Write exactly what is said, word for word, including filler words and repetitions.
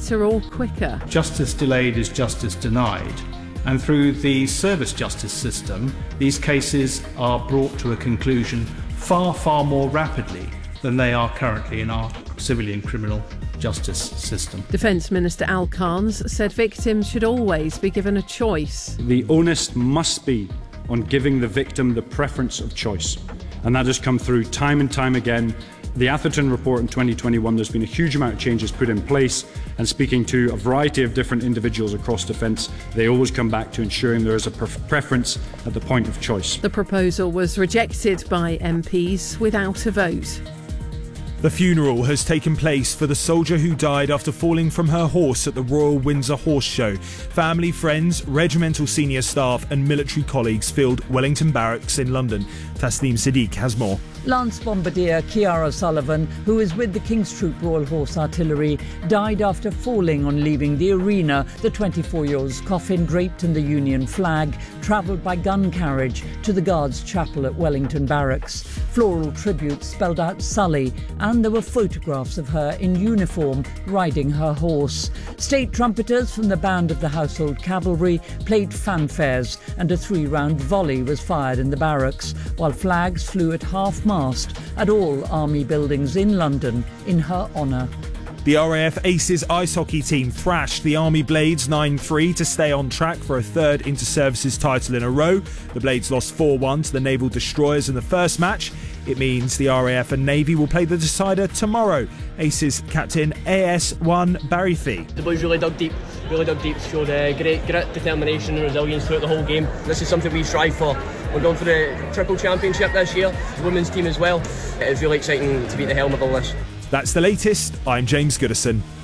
better or quicker? Justice delayed is justice denied. And through the service justice system, these cases are brought to a conclusion far, far more rapidly than they are currently in our civilian criminal justice system. Defence Minister Al Carnes said victims should always be given a choice. The onus must be on giving the victim the preference of choice. And that has come through time and time again. The Atherton report in twenty twenty-one, there's been a huge amount of changes put in place, and speaking to a variety of different individuals across defence, they always come back to ensuring there is a preference at the point of choice. The proposal was rejected by M Ps without a vote. The funeral has taken place for the soldier who died after falling from her horse at the Royal Windsor Horse Show. Family, friends, regimental senior staff and military colleagues filled Wellington Barracks in London. Tasneem Siddique has more. Lance Bombardier Kiara Sullivan, who is with the King's Troop Royal Horse Artillery, died after falling on leaving the arena. The twenty-four-year-old's coffin, draped in the Union flag, travelled by gun carriage to the Guards' Chapel at Wellington Barracks. Floral tributes spelled out Sully, and there were photographs of her in uniform riding her horse. State trumpeters from the band of the Household Cavalry played fanfares, and a three-round volley was fired in the barracks, while flags flew at half-mast at all army buildings in London in her honour. The R A F Aces ice hockey team thrashed the Army Blades nine three to stay on track for a third Inter-Services title in a row. The Blades lost four one to the Naval Destroyers in the first match. It means the R A F and Navy will play the decider tomorrow. Aces captain A S one Barry Fee. The boys really dug deep, really dug deep, showed uh, great grit, determination and resilience throughout the whole game. This is something we strive for. We're going for the triple championship this year, the women's team as well. It's really exciting to be at the helm of all this. That's the latest. I'm James Goodison.